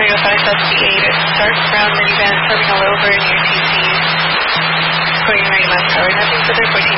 305 South C8 at Starktown minivan, Terminal over near TC. Going 90 miles per hour, nothing further, 14